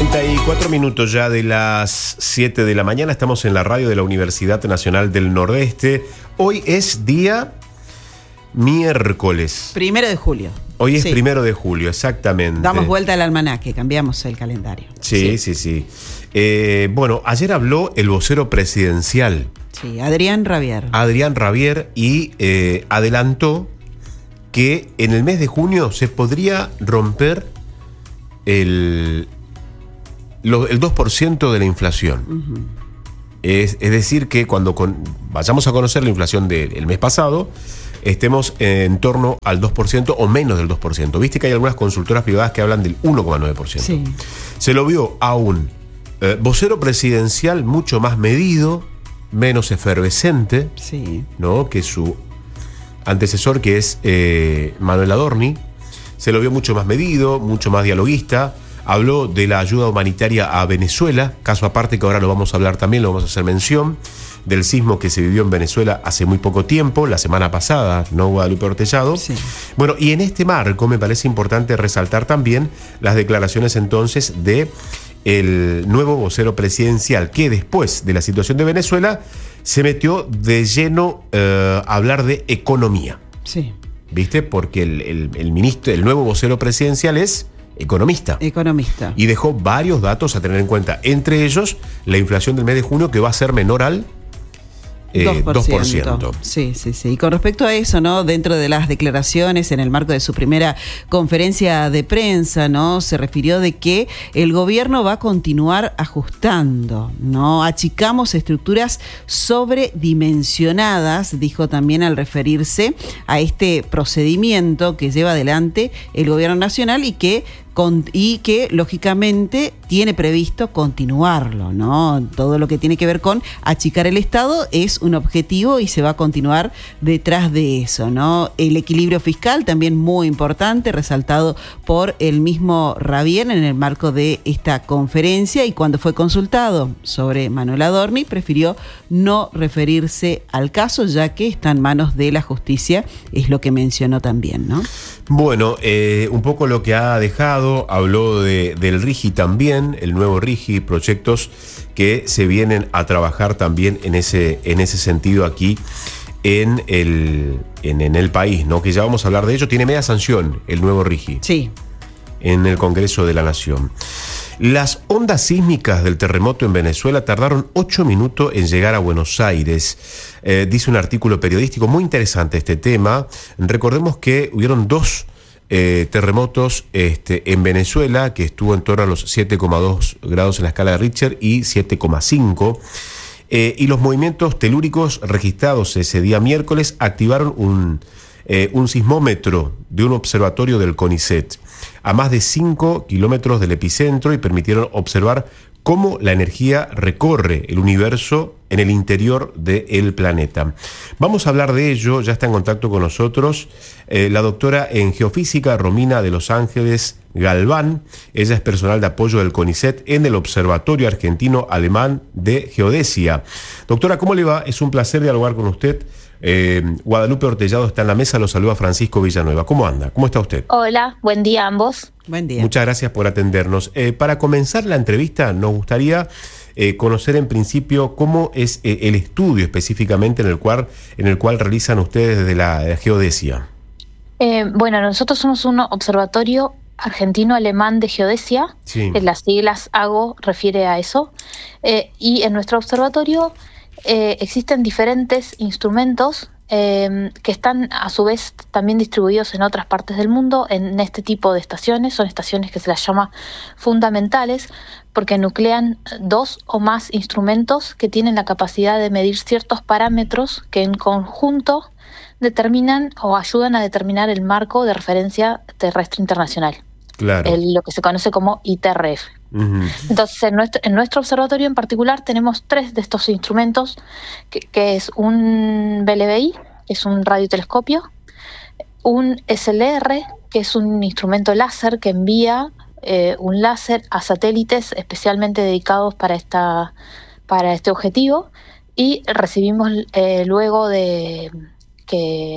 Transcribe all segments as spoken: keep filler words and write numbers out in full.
treinta y cuatro minutos ya de las siete de la mañana. Estamos en la radio de la Universidad Nacional del Nordeste. Hoy es día miércoles. Primero de julio. Hoy es sí. primero de julio, exactamente. Damos vuelta al almanaque, cambiamos el calendario. Sí, sí, sí. sí. Eh, bueno, ayer habló el vocero presidencial. Sí, Adrián Rabier. Adrián Rabier y eh, adelantó que en el mes de junio se podría romper el, lo, el dos por ciento de la inflación. Uh-huh. Es, es decir, que cuando con, vayamos a conocer la inflación del mes pasado, estemos en torno al dos por ciento o menos del dos por ciento. Viste que hay algunas consultoras privadas que hablan del uno coma nueve por ciento. Sí. Se lo vio a un eh, vocero presidencial mucho más medido, menos efervescente, sí. ¿no? que su antecesor, que es eh, Manuel Adorni. Se lo vio mucho más medido, mucho más dialoguista. Habló de la ayuda humanitaria a Venezuela, caso aparte que ahora lo vamos a hablar también, lo vamos a hacer mención, del sismo que se vivió en Venezuela hace muy poco tiempo, la semana pasada, ¿no, Guadalupe Ortellado? Sí. Bueno, y en este marco me parece importante resaltar también las declaraciones entonces de el nuevo vocero presidencial, que después de la situación de Venezuela se metió de lleno eh, a hablar de economía. Sí. ¿Viste? Porque el, el, el ministro, el nuevo vocero presidencial es economista. Economista. Y dejó varios datos a tener en cuenta. Entre ellos, la inflación del mes de junio, que va a ser menor al eh, dos por ciento. dos por ciento. Sí, sí, sí. Y con respecto a eso, ¿no? Dentro de las declaraciones, en el marco de su primera conferencia de prensa, ¿no? Se refirió de que el gobierno va a continuar ajustando, ¿no? Achicamos estructuras sobredimensionadas, dijo también al referirse a este procedimiento que lleva adelante el gobierno nacional y que Con, y que lógicamente tiene previsto continuarlo, ¿no? Todo lo que tiene que ver con achicar el Estado es un objetivo y se va a continuar detrás de eso, ¿no? El equilibrio fiscal también muy importante, resaltado por el mismo Rabier en el marco de esta conferencia, y cuando fue consultado sobre Manuel Adorni prefirió no referirse al caso, ya que está en manos de la justicia, es lo que mencionó también, ¿no? Bueno, eh, un poco lo que ha dejado, habló de, del RIGI también, el nuevo RIGI, proyectos que se vienen a trabajar también en ese, en ese sentido aquí en el, en, en el país, ¿no? Que ya vamos a hablar de ello. Tiene media sanción el nuevo RIGI. Sí. En el Congreso de la Nación. Las ondas sísmicas del terremoto en Venezuela tardaron ocho minutos en llegar a Buenos Aires. Eh, dice un artículo periodístico muy interesante este tema. Recordemos que hubieron dos eh, terremotos este, en Venezuela, que estuvo en torno a los siete coma dos grados en la escala de Richter y siete coma cinco. Eh, y los movimientos telúricos registrados ese día miércoles activaron un, eh, un sismómetro de un observatorio del CONICET a más de cinco kilómetros del epicentro y permitieron observar cómo la energía recorre el universo en el interior del planeta. Vamos a hablar de ello, ya está en contacto con nosotros eh, la doctora en geofísica Romina de Los Ángeles Galván. Ella es personal de apoyo del CONICET en el Observatorio Argentino Alemán de Geodesia. Doctora, ¿cómo le va? Es un placer dialogar con usted. Eh, Guadalupe Ortellado está en la mesa, lo saluda Francisco Villanueva. ¿Cómo anda? ¿Cómo está usted? Hola, buen día a ambos. Buen día. Muchas gracias por atendernos. Eh, para comenzar la entrevista, nos gustaría eh, conocer en principio cómo es eh, el estudio específicamente en el cual, en el cual realizan ustedes desde la, la geodesia. Eh, bueno, nosotros somos un observatorio argentino-alemán de geodesia. Sí. En las siglas A G O refiere a eso. Eh, y en nuestro observatorio eh, existen diferentes instrumentos eh, que están a su vez también distribuidos en otras partes del mundo en este tipo de estaciones. Son estaciones que se las llama fundamentales porque nuclean dos o más instrumentos que tienen la capacidad de medir ciertos parámetros que en conjunto determinan o ayudan a determinar el marco de referencia terrestre internacional. Claro. El, lo que se conoce como I T R F. Uh-huh. Entonces, en nuestro, en nuestro observatorio en particular tenemos tres de estos instrumentos, que, que es un B L B I, que es un radiotelescopio, un S L R, que es un instrumento láser que envía eh, un láser a satélites especialmente dedicados para, esta, para este objetivo, y recibimos eh, luego de que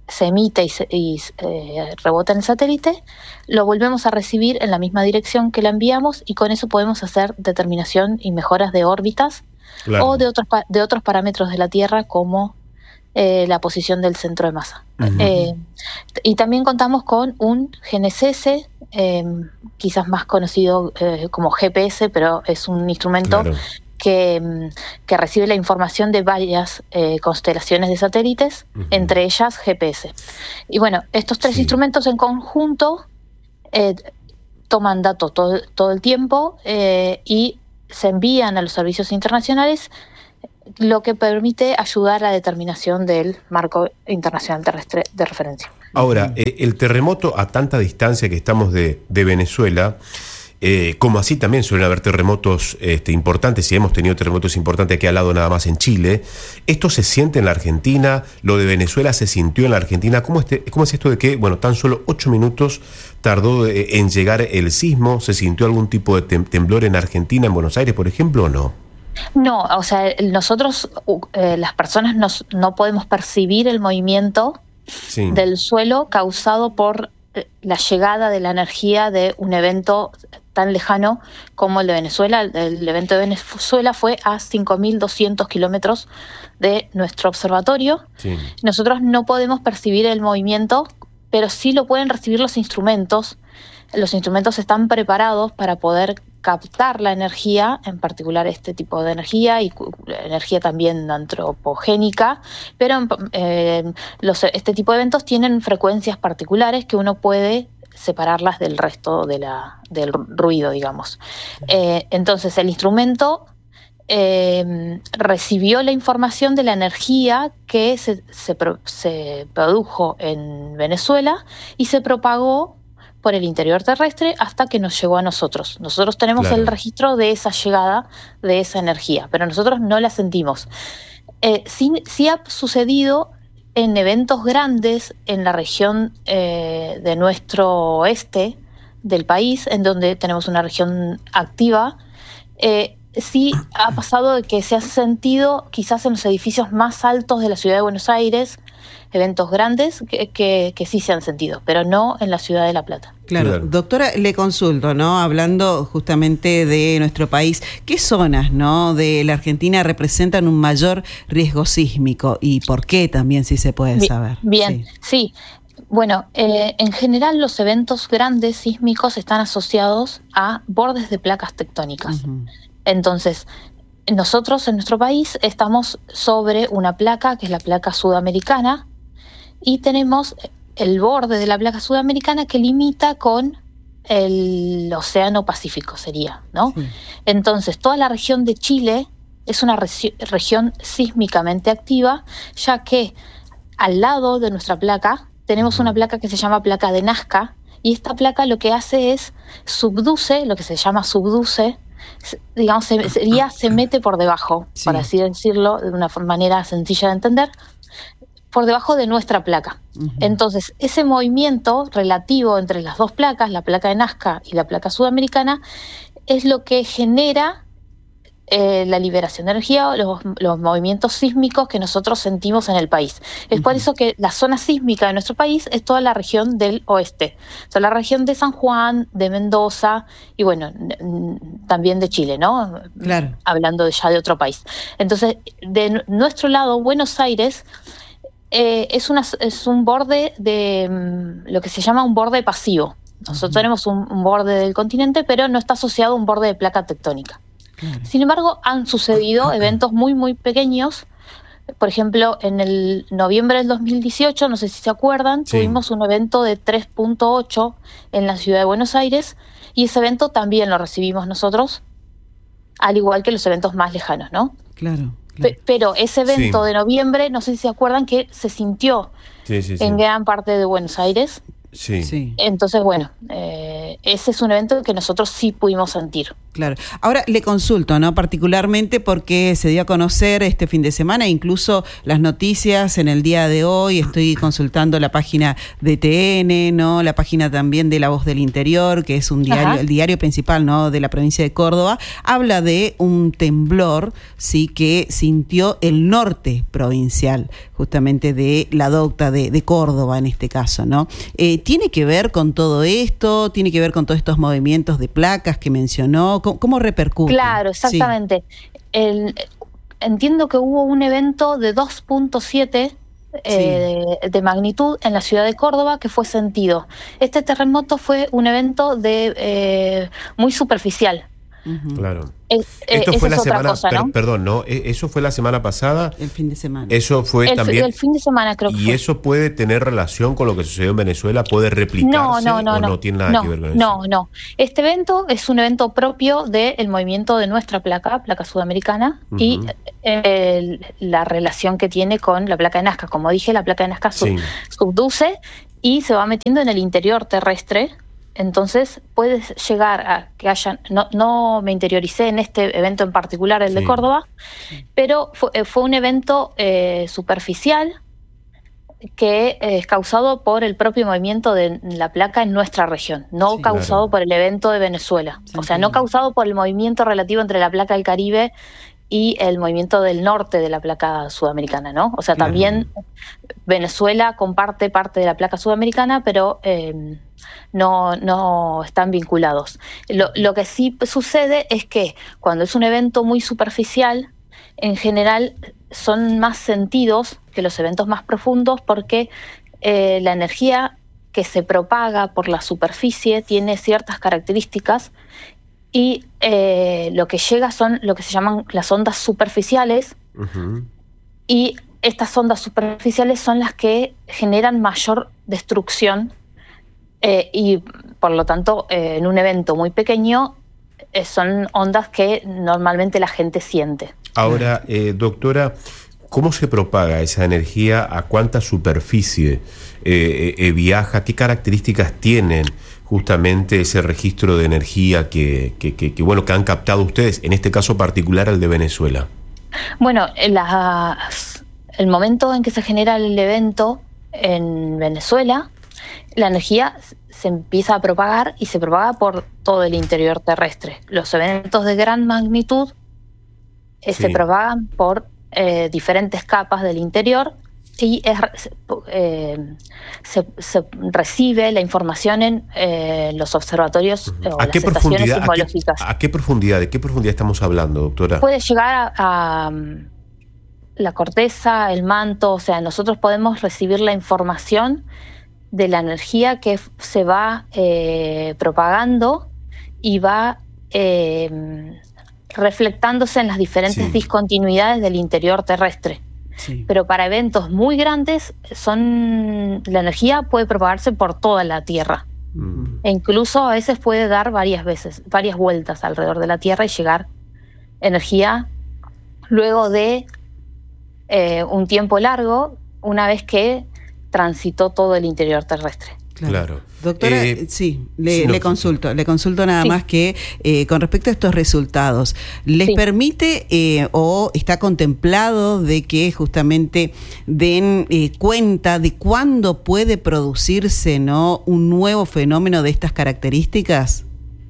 se emite y, se, y eh, rebota en el satélite, lo volvemos a recibir en la misma dirección que la enviamos y con eso podemos hacer determinación y mejoras de órbitas, claro, o de otros, de otros parámetros de la Tierra como eh, la posición del centro de masa. Uh-huh. Eh, y también contamos con un G N S S, eh, quizás más conocido eh, como G P S, pero es un instrumento, claro, Que, que recibe la información de varias eh, constelaciones de satélites, uh-huh, entre ellas G P S. Y bueno, estos tres sí. instrumentos en conjunto eh, toman datos todo, todo el tiempo eh, y se envían a los servicios internacionales, lo que permite ayudar a la determinación del marco internacional terrestre de referencia. Ahora, eh, el terremoto a tanta distancia que estamos de, de Venezuela, Eh, como así también suelen haber terremotos este, importantes, y hemos tenido terremotos importantes aquí al lado nada más en Chile. ¿Esto se siente en la Argentina? ¿Lo de Venezuela se sintió en la Argentina? ¿Cómo, este, cómo es esto de que, bueno, tan solo ocho minutos tardó eh, en llegar el sismo? ¿Se sintió algún tipo de tem- temblor en Argentina, en Buenos Aires, por ejemplo, o no? No, o sea, nosotros, eh, las personas nos, no podemos percibir el movimiento sí. del suelo causado por la llegada de la energía de un evento tan lejano como el de Venezuela. El evento de Venezuela fue a cinco mil doscientos kilómetros de nuestro observatorio. Sí. Nosotros no podemos percibir el movimiento, pero sí lo pueden recibir los instrumentos. Los instrumentos están preparados para poder captar la energía, en particular este tipo de energía y energía también antropogénica, pero eh, los, este tipo de eventos tienen frecuencias particulares que uno puede separarlas del resto de la, del ruido, digamos. Eh, entonces el instrumento eh, recibió la información de la energía que se, se, se produjo en Venezuela y se propagó por el interior terrestre hasta que nos llegó a nosotros. Nosotros tenemos claro. el registro de esa llegada, de esa energía, pero nosotros no la sentimos. Eh, sí, sí ha sucedido en eventos grandes en la región eh, de nuestro oeste del país, en donde tenemos una región activa. Eh, sí ha pasado de que se ha sentido quizás en los edificios más altos de la ciudad de Buenos Aires, eventos grandes que, que, que sí se han sentido, pero no en la ciudad de La Plata. Claro. claro. Doctora, le consulto, ¿no? Hablando justamente de nuestro país, ¿qué zonas, ¿no?, de la Argentina representan un mayor riesgo sísmico y por qué también, si se puede saber? Bien, sí. sí. Bueno, eh, en general los eventos grandes sísmicos están asociados a bordes de placas tectónicas. Uh-huh. Entonces, nosotros en nuestro país estamos sobre una placa que es la placa sudamericana y tenemos el borde de la placa sudamericana que limita con el Océano Pacífico, sería, ¿no? Sí. Entonces, toda la región de Chile es una regi- región sísmicamente activa, ya que al lado de nuestra placa tenemos una placa que se llama placa de Nazca, y esta placa lo que hace es subduce, lo que se llama subduce, digamos, sería se mete por debajo, sí. para así decirlo, de una manera sencilla de entender, por debajo de nuestra placa. Uh-huh. Entonces, ese movimiento relativo entre las dos placas, la placa de Nazca y la placa sudamericana, es lo que genera eh, la liberación de energía, los, los movimientos sísmicos que nosotros sentimos en el país. Es uh-huh. por eso que la zona sísmica de nuestro país es toda la región del oeste, o sea, la región de San Juan, de Mendoza y bueno, n- también de Chile, ¿no? Claro. Hablando de ya de otro país. Entonces, de n- nuestro lado, Buenos Aires eh, es, una, es un borde de um, lo que se llama un borde pasivo. Nosotros uh-huh. tenemos un, un borde del continente, pero no está asociado a un borde de placa tectónica. Claro. Sin embargo, han sucedido eventos muy, muy pequeños. Por ejemplo, en el noviembre del dos mil dieciocho, no sé si se acuerdan, sí. tuvimos un evento de tres punto ocho en la ciudad de Buenos Aires, y ese evento también lo recibimos nosotros, al igual que los eventos más lejanos, ¿no? Claro. claro. Pe- pero ese evento sí. de noviembre, no sé si se acuerdan, que se sintió sí, sí, sí. en gran parte de Buenos Aires. Sí. Entonces, bueno, eh, ese es un evento que nosotros sí pudimos sentir. Claro. Ahora le consulto, ¿no? Particularmente porque se dio a conocer este fin de semana, incluso las noticias en el día de hoy, estoy consultando la página de T N, ¿no? La página también de La Voz del Interior, que es un diario, Ajá. el diario principal, ¿no? De la provincia de Córdoba, habla de un temblor, sí, que sintió el norte provincial, justamente de la docta de, de Córdoba en este caso, ¿no? Eh, ¿Tiene que ver con todo esto? ¿Tiene que ver con todos estos movimientos de placas que mencionó? ¿Cómo, cómo repercute? Claro, exactamente. Sí. El, entiendo que hubo un evento de dos punto siete eh, sí. de, de magnitud en la ciudad de Córdoba que fue sentido. Este terremoto fue un evento de eh, muy superficial. Uh-huh. Claro. Eh, Esto eh, fue la es semana, cosa, ¿no? per, perdón, no, eso fue la semana pasada. El fin de semana. Eso fue el, también. El fin de semana creo que ¿Y fue. eso puede tener relación con lo que sucedió en Venezuela? ¿Puede replicarse no, no, no, o no, no tiene nada no, que ver con no, eso? No, no. Este evento es un evento propio del movimiento de nuestra placa, placa sudamericana, uh-huh. y eh, la relación que tiene con la placa de Nazca. Como dije, la placa de Nazca sí. sub, subduce y se va metiendo en el interior terrestre. Entonces puede llegar a que hayan, no, no me interioricé en este evento en particular, el sí. de Córdoba, pero fue, fue un evento eh, superficial que es causado por el propio movimiento de la placa en nuestra región, no sí, causado claro. por el evento de Venezuela, sí, o sea, no causado por el movimiento relativo entre la placa del Caribe y el movimiento del norte de la placa sudamericana, ¿no? O sea, claro. también Venezuela comparte parte de la placa sudamericana, pero eh, no, no están vinculados. Lo, lo que sí sucede es que cuando es un evento muy superficial, en general son más sentidos que los eventos más profundos porque eh, la energía que se propaga por la superficie tiene ciertas características y eh, lo que llega son lo que se llaman las ondas superficiales, uh-huh. y estas ondas superficiales son las que generan mayor destrucción eh, y por lo tanto eh, en un evento muy pequeño eh, son ondas que normalmente la gente siente. Ahora, eh, doctora, ¿cómo se propaga esa energía? ¿A cuánta superficie eh, eh, viaja? ¿Qué características tienen justamente ese registro de energía que, que, que, que, bueno, que han captado ustedes, en este caso particular el de Venezuela? Bueno, la, el momento en que se genera el evento en Venezuela, la energía se empieza a propagar y se propaga por todo el interior terrestre. Los eventos de gran magnitud eh, sí. se propagan por eh, diferentes capas del interior y es, eh, se, se recibe la información en eh, los observatorios uh-huh. o ¿A las qué estaciones profundidad, sismológicas. ¿a qué, ¿A qué profundidad? ¿De qué profundidad estamos hablando, doctora? Puede llegar a, a la corteza, el manto, o sea, nosotros podemos recibir la información de la energía que se va eh, propagando y va eh, reflectándose en las diferentes sí. discontinuidades del interior terrestre. Sí. Pero para eventos muy grandes son la energía puede propagarse por toda la Tierra. Mm. E incluso a veces puede dar varias veces, varias vueltas alrededor de la Tierra y llegar energía luego de eh, un tiempo largo, una vez que transitó todo el interior terrestre. Claro. Claro. Doctora, eh, sí, le, no, le consulto, le consulto nada sí. más que eh, con respecto a estos resultados, ¿les sí. permite eh, o está contemplado de que justamente den eh, cuenta de cuándo puede producirse, ¿no, un nuevo fenómeno de estas características?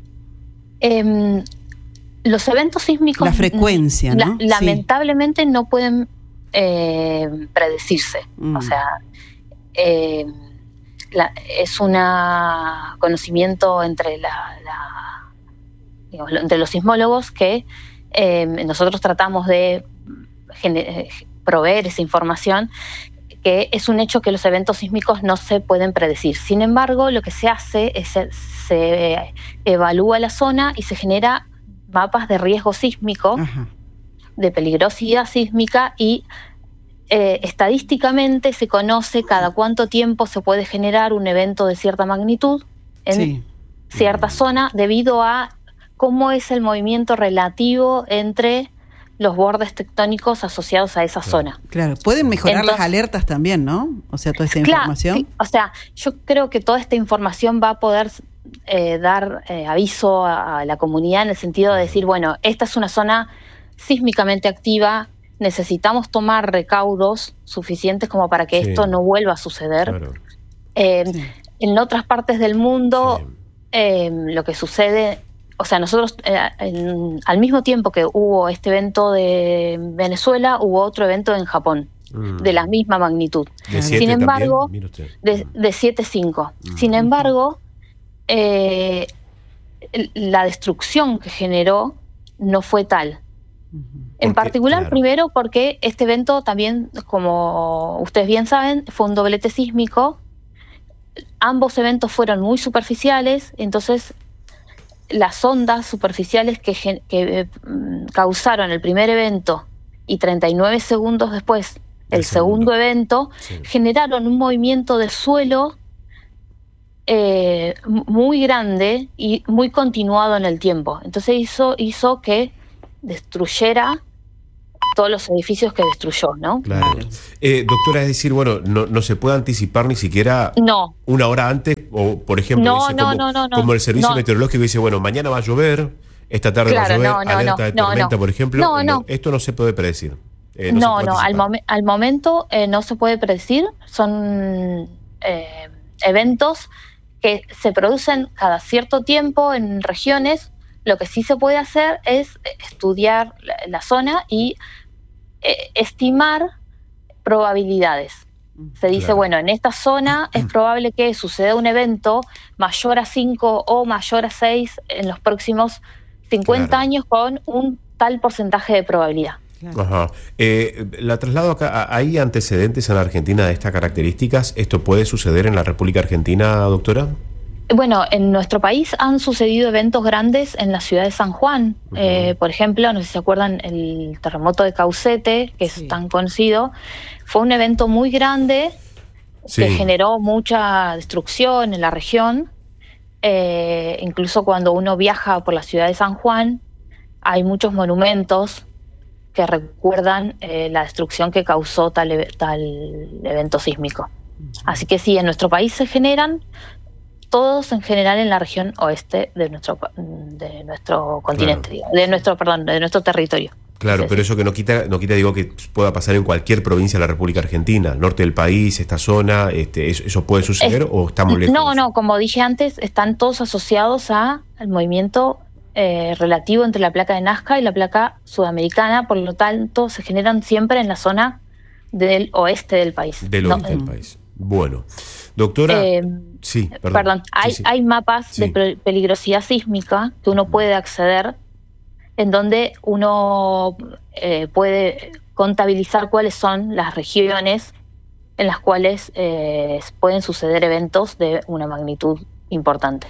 Eh, los eventos sísmicos, la frecuencia, ¿no? La, lamentablemente sí. no pueden eh, predecirse, mm. o sea, eh, La, es un conocimiento entre la, la digamos, entre los sismólogos que eh, nosotros tratamos de gener- proveer esa información, que es un hecho que los eventos sísmicos no se pueden predecir. Sin embargo, lo que se hace es se, se evalúa la zona y se genera mapas de riesgo sísmico, Ajá. de peligrosidad sísmica y Eh, estadísticamente se conoce cada cuánto tiempo se puede generar un evento de cierta magnitud en sí. cierta zona debido a cómo es el movimiento relativo entre los bordes tectónicos asociados a esa claro. zona. Claro, pueden mejorar Entonces, las alertas también, ¿no? O sea, toda esta claro, información. Sí. O sea, yo creo que toda esta información va a poder eh, dar eh, aviso a, a la comunidad en el sentido de decir, bueno, esta es una zona sísmicamente activa, necesitamos tomar recaudos suficientes como para que sí. esto no vuelva a suceder. Claro. Eh, sí. En otras partes del mundo, sí. eh, lo que sucede, o sea, nosotros eh, en, al mismo tiempo que hubo este evento de Venezuela, hubo otro evento en Japón, mm. de la misma magnitud. ¿De Sin embargo, de, de siete punto cinco. Mm. Sin embargo, eh, la destrucción que generó no fue tal. En particular, claro. primero, porque este evento también, como ustedes bien saben, fue un doblete sísmico. Ambos eventos fueron muy superficiales, entonces las ondas superficiales que, que eh, causaron el primer evento y treinta y nueve segundos después el, el segundo. segundo evento, sí. generaron un movimiento del suelo eh, muy grande y muy continuado en el tiempo. Entonces hizo, hizo que destruyera todos los edificios que destruyó, ¿no? Claro. Eh, doctora, es decir, bueno, no, no se puede anticipar ni siquiera no. una hora antes, o por ejemplo, no, dice, no, como, no, no, no, como el servicio no. meteorológico dice, bueno, mañana va a llover, esta tarde claro, va a llover, no, no, alerta no, de tormenta, no, no. por ejemplo. No, no. Esto no se puede predecir. Eh, no, no, no al, mom- al momento eh, no se puede predecir. Son eh, eventos que se producen cada cierto tiempo en regiones. Lo que sí se puede hacer es estudiar la, la zona y eh, estimar probabilidades. Se dice, claro. bueno, en esta zona es probable que suceda un evento mayor a cinco o mayor a seis en los próximos cincuenta claro. años con un tal porcentaje de probabilidad. Claro. Ajá. Eh, la traslado acá. ¿Hay antecedentes en la Argentina de estas características? ¿Esto puede suceder en la República Argentina, doctora? Bueno, en nuestro país han sucedido eventos grandes en la ciudad de San Juan. Uh-huh. Eh, por ejemplo, no sé si se acuerdan, el terremoto de Caucete, que sí. es tan conocido. Fue un evento muy grande sí. que generó mucha destrucción en la región. Eh, incluso cuando uno viaja por la ciudad de San Juan, hay muchos monumentos que recuerdan eh, la destrucción que causó tal, tal evento sísmico. Uh-huh. Así que sí, en nuestro país se generan, todos en general en la región oeste de nuestro de nuestro continente, claro. de nuestro perdón, de nuestro territorio. Claro, sí, pero sí. eso que no quita, no quita digo que pueda pasar en cualquier provincia de la República Argentina, norte del país, esta zona, este, eso, eso puede suceder es, o estamos lejos. No, no, como dije antes, están todos asociados a al movimiento eh, relativo entre la placa de Nazca y la placa sudamericana, por lo tanto se generan siempre en la zona del oeste del país. Del oeste no, del eh, país. Bueno, doctora, eh, sí, perdón. perdón hay, sí, sí. hay mapas sí. de peligrosidad sísmica que uno puede acceder, en donde uno eh, puede contabilizar cuáles son las regiones en las cuales eh, pueden suceder eventos de una magnitud importante.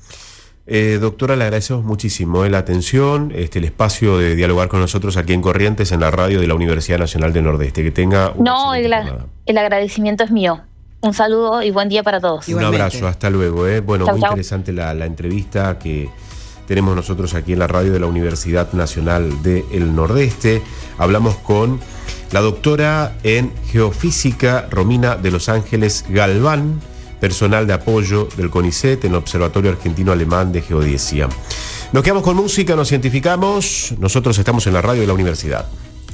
Eh, doctora, le agradecemos muchísimo eh, la atención, este, el espacio de dialogar con nosotros aquí en Corrientes, en la radio de la Universidad Nacional del Nordeste. Que tenga un No, el, el agradecimiento es mío. Un saludo y buen día para todos. Igualmente. Un abrazo, hasta luego. Eh. Bueno, chau, muy chau. interesante la, la entrevista que tenemos nosotros aquí en la radio de la Universidad Nacional del Nordeste. Hablamos con la doctora en Geofísica, Romina de Los Ángeles Galván, personal de apoyo del CONICET en el Observatorio Argentino Alemán de Geodesia. Nos quedamos con música, nos cientificamos. Nosotros estamos en la radio de la universidad.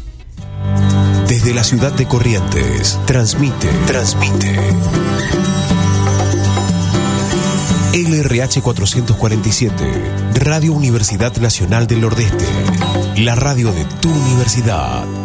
Desde la ciudad de Corrientes, transmite, transmite. L R H cuatrocientos cuarenta y siete, Radio Universidad Nacional del Nordeste, la radio de tu universidad.